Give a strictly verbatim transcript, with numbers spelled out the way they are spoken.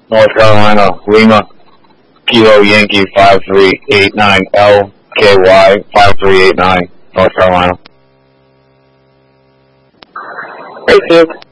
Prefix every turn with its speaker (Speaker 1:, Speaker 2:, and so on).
Speaker 1: North Carolina, Lima, Kilo Yankee five three eight nine L K Y five three eight nine, North Carolina.
Speaker 2: Received.